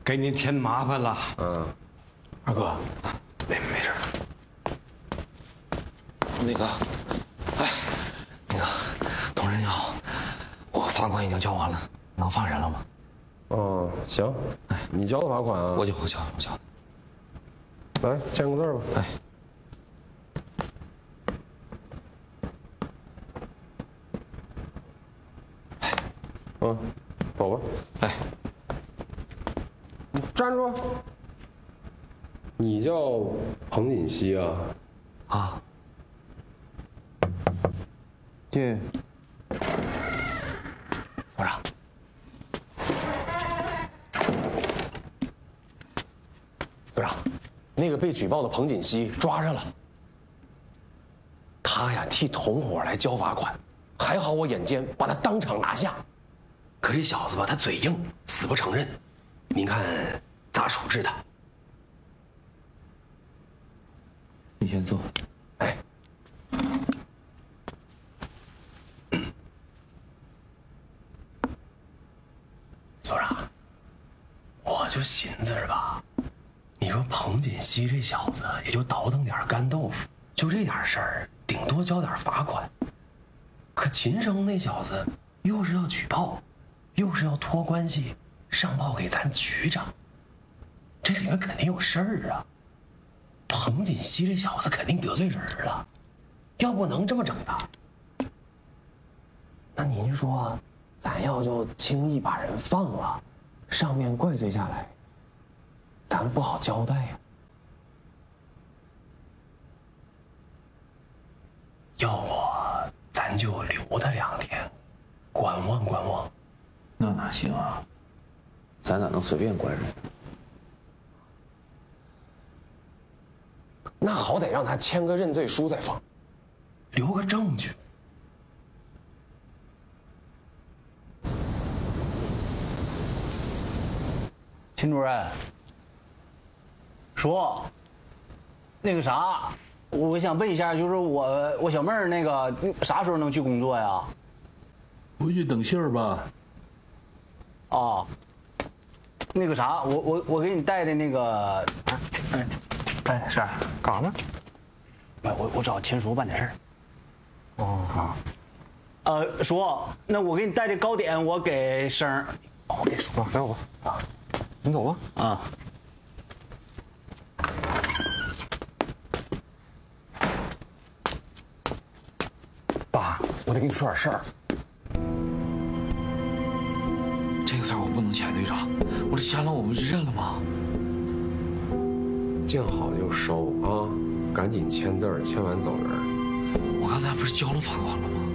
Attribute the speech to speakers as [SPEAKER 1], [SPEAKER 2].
[SPEAKER 1] 给您添麻烦了。
[SPEAKER 2] 二哥，没事。那个，同志你好，我罚款已经交完了，能放人了吗？
[SPEAKER 3] 哦，行。你交的罚款啊？
[SPEAKER 2] 我交。
[SPEAKER 3] 来，签个字吧。走吧。你站住！你叫彭锦熙啊？
[SPEAKER 2] 啊。对。所长。所长，那个被举报的彭锦熙抓着了。他呀替同伙来交罚款，还好我眼尖把他当场拿下。可这小子吧，他嘴硬，死不承认。您看咋处置他？你先坐。所长，我就寻思着吧，你说彭锦熙这小子也就倒腾点干豆腐，就这点事儿，顶多交点罚款。可秦生那小子又是要举报，又是要托关系上报给咱局长，这里面肯定有事儿啊！彭锦熙这小子肯定得罪人了，要不能这么整的。那您说，咱要就轻易把人放了，上面怪罪下来，咱不好交代呀。要我，咱就留他2天，观望观望。
[SPEAKER 4] 那哪行啊？咱咋能随便关人？
[SPEAKER 2] 那好歹让他签个认罪书再放，留个证据。
[SPEAKER 5] 秦主任，说，那个啥，我想问一下，就是我小妹儿那个啥时候能去工作呀？
[SPEAKER 4] 回去等信儿吧。
[SPEAKER 5] 啊，那个啥，我给你带的那个，
[SPEAKER 2] 是干啥呢？
[SPEAKER 5] 我找秦叔办点事儿。
[SPEAKER 2] 哦，
[SPEAKER 5] 好。叔，那我给你带这糕点，我给生儿。
[SPEAKER 2] 我给叔给我吧。你走吧。
[SPEAKER 5] 啊。
[SPEAKER 2] 爸，我得跟你说点事儿。这个事儿我不能签，队长，我这签了我不就认了吗？
[SPEAKER 3] 见好就收啊，赶紧签字儿，签完走人。
[SPEAKER 2] 我刚才不是交了罚款了吗？